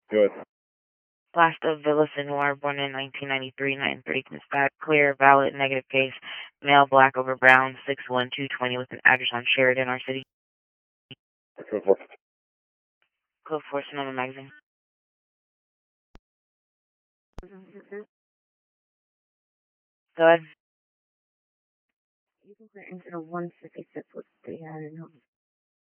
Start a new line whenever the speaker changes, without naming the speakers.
Good.
Blast of Villa Noir, born in 1993, 9:30 stat, clear, valid, negative case, male, black over brown, 6'1", 220, with an address on Sheridan, our city.
Code 4.
Code 4, Sonoma Magazine. Go ahead. You can put into the 156 with 300.